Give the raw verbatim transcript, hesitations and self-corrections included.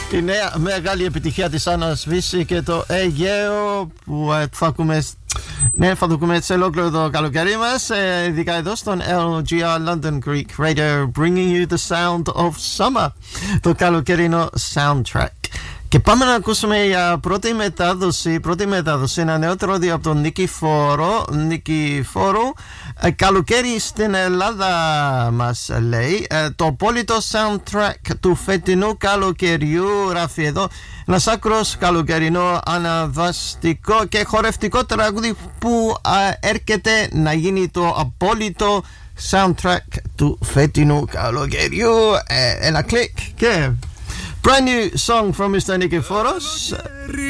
Η νέα μεγάλη επιτυχία της Άννας Βύση και το Αιγαίο που ε, θα ακούμε, ναι, θα το ακούμε σε ολόκληρο το καλοκαίρι μας, ε, ειδικά εδώ στον L G R London Greek Radio, bringing you the sound of summer, το καλοκαιρινό soundtrack. Και πάμε να ακούσουμε για πρώτη μετάδοση, πρώτη μετάδοση, ένα νέο τραγούδι από τον Νίκη Φόρο, Νίκη Φόρου. Ε, καλοκαίρι στην Ελλάδα μας λέει, ε, το απόλυτο soundtrack του φετινού καλοκαιριού, γράφει εδώ, ένας άκρος καλοκαιρινό, αναβαστικό και χορευτικό τραγούδι που ε, έρχεται να γίνει το απόλυτο soundtrack του φετινού καλοκαιριού. Ε, ένα κλικ και brand new song from Mister Nikiforos.